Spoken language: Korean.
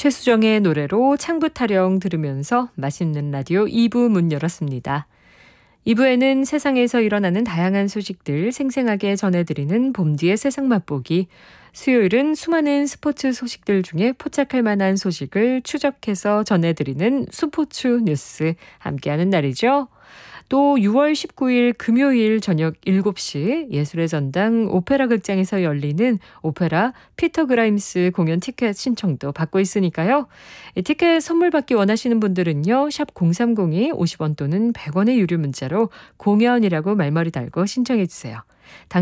최수정의 노래로 창부 타령 들으면서 맛있는 라디오 2부 문 열었습니다. 2부에는 세상에서 일어나는 다양한 소식들 생생하게 전해드리는 봄뒤의 세상 맛보기. 수요일은 수많은 스포츠 소식들 중에 포착할 만한 소식을 추적해서 전해드리는 스포츠 뉴스 함께하는 날이죠. 또 6월 19일 금요일 저녁 7시 예술의 전당 오페라 극장에서 열리는 오페라 피터 그라임스 공연 티켓 신청도 받고 있으니까요. 티켓 선물 받기 원하시는 분들은요. 샵 0302 50원 또는 100원의 유료 문자로 공연이라고 말머리 달고 신청해 주세요.